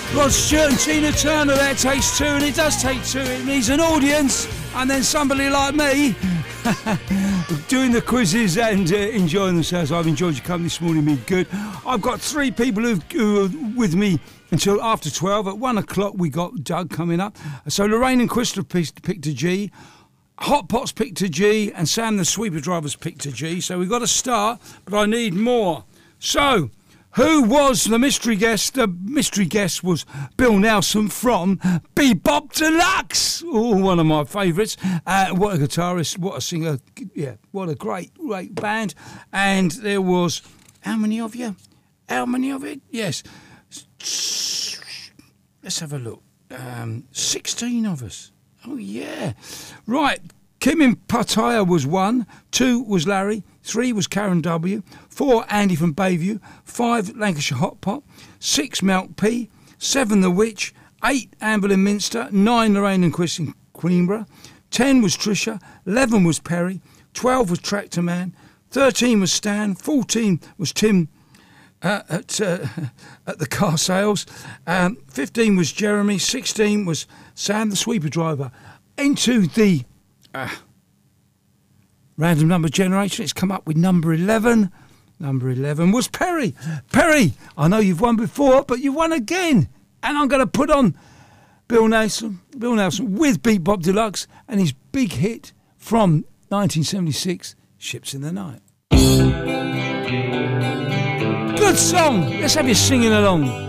Rod Stewart and Tina Turner, that takes two, and it does take two. It needs an audience and then somebody like me doing the quizzes and enjoying themselves. I've enjoyed your company this morning, been good. I've got three people who are with me until after 12. At 1 o'clock we got Doug coming up. So Lorraine and Crystal picked a G. Hot Pot's picked a G, and Sam the Sweeper Driver's picked a G. So we've got to start, but I need more. So, who was the mystery guest? The mystery guest was Bill Nelson from Bebop Deluxe. Oh, one of my favourites. What a guitarist, what a singer. Yeah, what a great band. And there was, how many of you? How many of it? Yes. Let's have a look. 16 of us. Oh, yeah. Right. Kim in Pattaya was 1. 2 was Larry. 3 was Karen W. 4, Andy from Bayview. 5, Lancashire Hot Pot. 6, Mount P. 7, The Witch. 8, Amber in Minster. 9, Lorraine and Chris in Queenborough. 10 was Trisha. 11 was Perry. 12 was Tractor Man. 13 was Stan. 14 was Tim at the car sales. 15 was Jeremy. 16 was Sam the Sweeper Driver. Into the random number generation, it's come up with number 11. Number 11 was Perry. Perry, I know you've won before, but you won again. And I'm going to put on Bill Nelson with Bebop Deluxe and his big hit from 1976, Ships in the Night. Good song. Let's have you singing along.